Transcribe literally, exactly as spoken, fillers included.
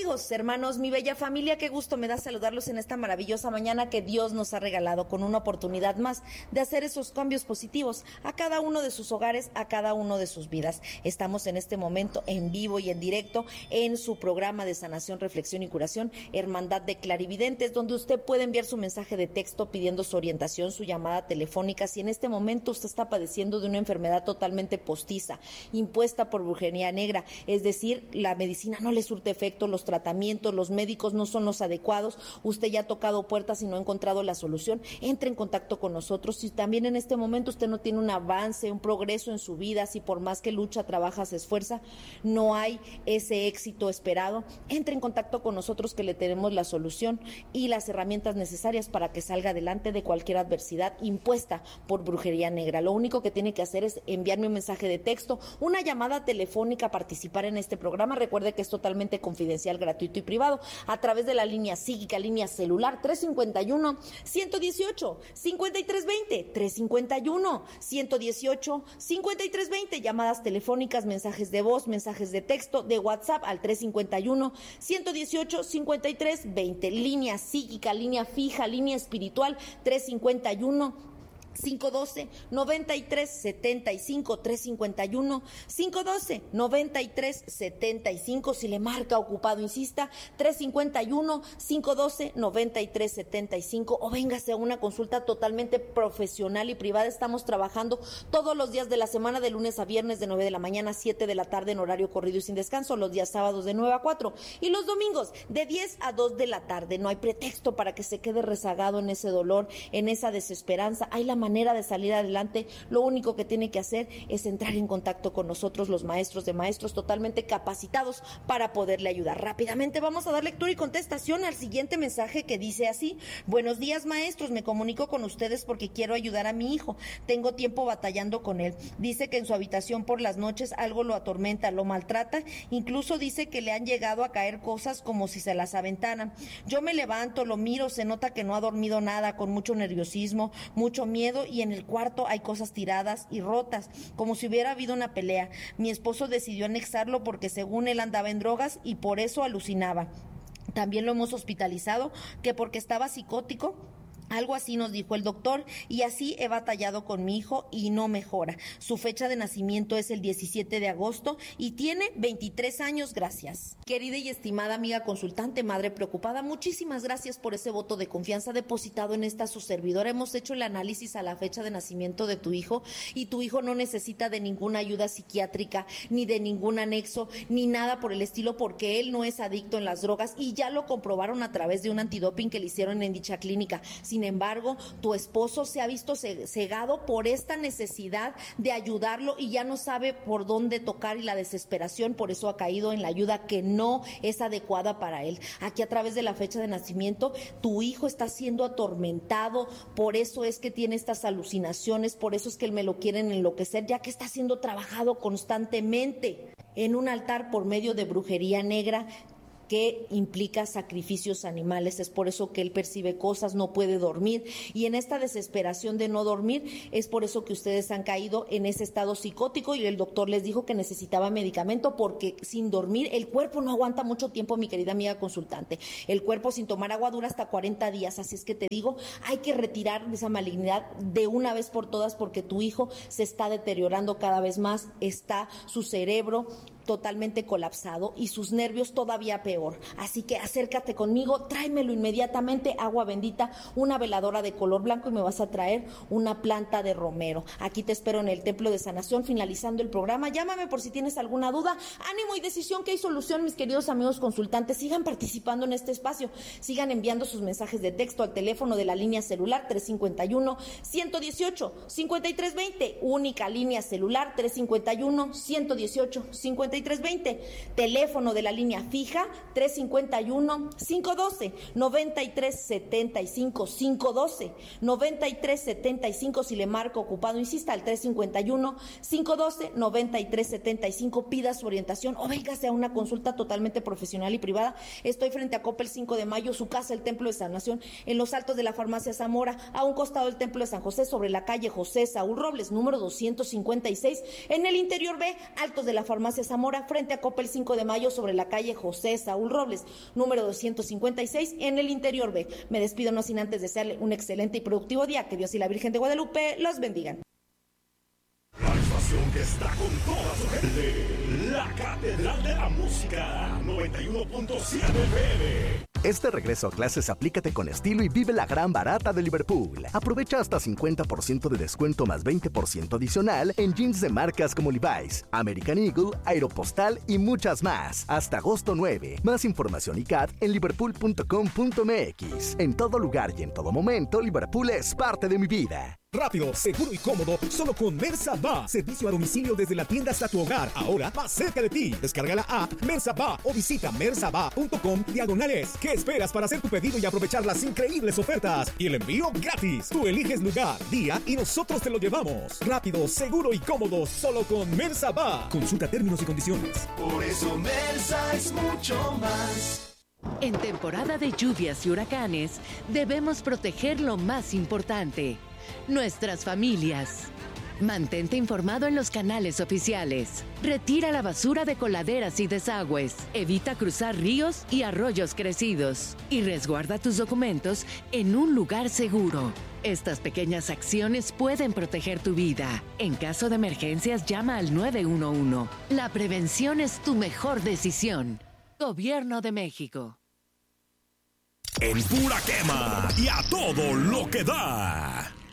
Amigos, hermanos, mi bella familia, qué gusto me da saludarlos en esta maravillosa mañana que Dios nos ha regalado, con una oportunidad más de hacer esos cambios positivos a cada uno de sus hogares, a cada uno de sus vidas. Estamos en este momento en vivo y en directo en su programa de sanación, reflexión y curación, Hermandad de Clarividentes, donde usted puede enviar su mensaje de texto pidiendo su orientación, su llamada telefónica. Si en este momento usted está padeciendo de una enfermedad totalmente postiza, impuesta por brujería negra, es decir, la medicina no le surte efecto, los tratamientos, los médicos no son los adecuados, usted ya ha tocado puertas y no ha encontrado la solución, entre en contacto con nosotros. Si también en este momento usted no tiene un avance, un progreso en su vida, si por más que lucha, trabaja, se esfuerza, no hay ese éxito esperado, entre en contacto con nosotros que le tenemos la solución y las herramientas necesarias para que salga adelante de cualquier adversidad impuesta por brujería negra. Lo único que tiene que hacer es enviarme un mensaje de texto, una llamada telefónica, participar en este programa. Recuerde que es totalmente confidencial, gratuito y privado, a través de la línea psíquica, línea celular tres cinco uno, uno uno ocho, cinco tres dos cero, tres cinco uno, uno uno ocho, cinco tres dos cero, llamadas telefónicas, mensajes de voz, mensajes de texto, de WhatsApp al tres cinco uno, uno uno ocho, cinco tres dos cero, línea psíquica, línea fija, línea espiritual tres cinco uno, cinco uno dos, nueve tres siete cinco, tres cinco uno, cinco uno dos, nueve tres siete cinco. Si le marca ocupado, insista, tres cinco uno, cinco uno dos, nueve tres siete cinco, o véngase a una consulta totalmente profesional y privada. Estamos trabajando todos los días de la semana, de lunes a viernes, de nueve de la mañana a siete de la tarde en horario corrido y sin descanso, los días sábados de nueve a cuatro y los domingos de diez a dos de la tarde. No hay pretexto para que se quede rezagado en ese dolor, en esa desesperanza. Hay la manera de salir adelante. Lo único que tiene que hacer es entrar en contacto con nosotros, los maestros de maestros, totalmente capacitados para poderle ayudar. Rápidamente vamos a dar lectura y contestación al siguiente mensaje, que dice así: buenos días, maestros, me comunico con ustedes porque quiero ayudar a mi hijo. Tengo tiempo batallando con él. Dice que en su habitación por las noches algo lo atormenta, lo maltrata, incluso dice que le han llegado a caer cosas como si se las aventaran. Yo me levanto, lo miro, se nota que no ha dormido nada, con mucho nerviosismo, mucho miedo, y en el cuarto hay cosas tiradas y rotas, como si hubiera habido una pelea. Mi esposo decidió anexarlo porque según él andaba en drogas y por eso alucinaba. También lo hemos hospitalizado, que porque estaba psicótico. Algo así nos dijo el doctor, y así he batallado con mi hijo y no mejora. Su fecha de nacimiento es el diecisiete de agosto y tiene veintitrés años. Gracias. Querida y estimada amiga consultante, madre preocupada, muchísimas gracias por ese voto de confianza depositado en esta su servidora. Hemos hecho el análisis a la fecha de nacimiento de tu hijo y tu hijo no necesita de ninguna ayuda psiquiátrica, ni de ningún anexo, ni nada por el estilo, porque él no es adicto en las drogas y ya lo comprobaron a través de un antidoping que le hicieron en dicha clínica. Sin embargo, tu esposo se ha visto cegado por esta necesidad de ayudarlo y ya no sabe por dónde tocar, y la desesperación por eso ha caído en la ayuda que no es adecuada para él. Aquí a través de la fecha de nacimiento, tu hijo está siendo atormentado, por eso es que tiene estas alucinaciones, por eso es que él me lo quieren enloquecer, ya que está siendo trabajado constantemente en un altar por medio de brujería negra, que implica sacrificios animales. Es por eso que él percibe cosas, no puede dormir, y en esta desesperación de no dormir es por eso que ustedes han caído en ese estado psicótico, y el doctor les dijo que necesitaba medicamento porque sin dormir el cuerpo no aguanta mucho tiempo, mi querida amiga consultante. El cuerpo sin tomar agua dura hasta cuarenta días, así es que te digo, hay que retirar esa malignidad de una vez por todas, porque tu hijo se está deteriorando cada vez más, está su cerebro totalmente colapsado y sus nervios todavía peor. Así que acércate conmigo, tráemelo inmediatamente, agua bendita, una veladora de color blanco, y me vas a traer una planta de romero. Aquí te espero en el Templo de Sanación, finalizando el programa. Llámame por si tienes alguna duda. Ánimo y decisión, que hay solución, mis queridos amigos consultantes. Sigan participando en este espacio, sigan enviando sus mensajes de texto al teléfono de la línea celular tres cinco uno, uno uno ocho, cinco tres dos cero, única línea celular tres cinco uno, uno uno ocho, cinco tres dos cero, teléfono de la línea fija tres cinco uno, cinco uno dos, nueve tres siete cinco, cinco uno dos, nueve tres siete cinco. Si le marco ocupado, insista al tres cinco uno, cinco uno dos, nueve tres siete cinco, pida su orientación o véngase a una consulta totalmente profesional y privada. Estoy frente a Coppel cinco de mayo, su casa, el Templo de Sanación, en los altos de la Farmacia Zamora, a un costado del Templo de San José, sobre la calle José Saúl Robles, número doscientos cincuenta y seis, en el interior B, altos de la Farmacia Zamora, Zamora, frente a Coppel cinco de mayo, sobre la calle José Saúl Robles, número doscientos cincuenta y seis, en el Interior B. Me despido no sin antes desearle un excelente y productivo día. Que Dios y la Virgen de Guadalupe los bendigan. La estación que está con toda su gente, la Catedral de la Música, noventa y uno punto siete F M. Este regreso a clases aplícate con estilo y vive la gran barata de Liverpool. Aprovecha hasta cincuenta por ciento de descuento más veinte por ciento adicional en jeans de marcas como Levi's, American Eagle, Aeropostal y muchas más. Hasta agosto nueve. Más información y C A D en liverpool punto com punto m x. En todo lugar y en todo momento, Liverpool es parte de mi vida. Rápido, seguro y cómodo, solo con Mensa Va. Servicio a domicilio desde la tienda hasta tu hogar, ahora más cerca de ti. Descarga la app Mensa Va o visita mersava punto com diagonales. ¿Qué esperas para hacer tu pedido y aprovechar las increíbles ofertas? Y el envío gratis. Tú eliges lugar, día y nosotros te lo llevamos. Rápido, seguro y cómodo, solo con Mensa Va. Consulta términos y condiciones. Por eso Mensa es mucho más. En temporada de lluvias y huracanes, debemos proteger lo más importante: nuestras familias. Mantente informado en los canales oficiales. Retira la basura de coladeras y desagües. Evita cruzar ríos y arroyos crecidos. Y resguarda tus documentos en un lugar seguro. Estas pequeñas acciones pueden proteger tu vida. En caso de emergencias, llama al nueve uno uno. La prevención es tu mejor decisión. Gobierno de México. En pura quema y a todo lo que da.